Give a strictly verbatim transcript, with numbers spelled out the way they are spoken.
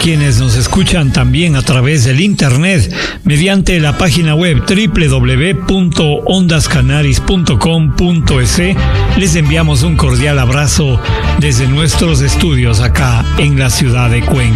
quienes nos escuchan también a través del internet mediante la página web doble u doble u doble u punto ondas canaris punto com punto es, les enviamos un cordial abrazo desde nuestros estudios acá en la ciudad de Cuenca.